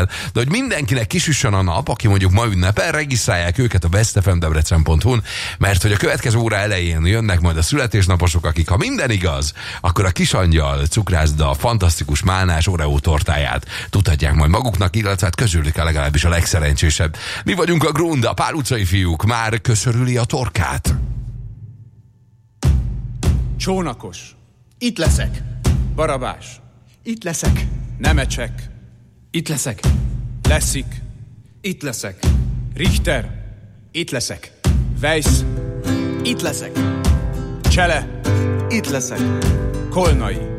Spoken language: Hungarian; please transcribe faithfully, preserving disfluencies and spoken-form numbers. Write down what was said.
el. De hogy mindenkinek kisüssön a nap, aki mondjuk ma ünnepel, regisztrálják őket a westfmdebrecen pont hu-n, mert hogy a következő óra elején jönnek majd a születésnaposok, akik, ha minden igaz, akkor a Kisangyal cukrászda fantasztikus málnás Oreo tortáját tudhatják majd maguknak, illetve hát közülük a legalábbis a legszerencsésebb. Mi vagyunk a Grund, a Pál utcai fiúk. Már köszörüli a torkát? Csónakos. Itt leszek. Barabás. Itt leszek. Nemecsek. Itt leszek. Leszik. Itt leszek. Richter. Itt leszek. Weiss. Itt leszek. Csele. Itt leszek. Kolnai.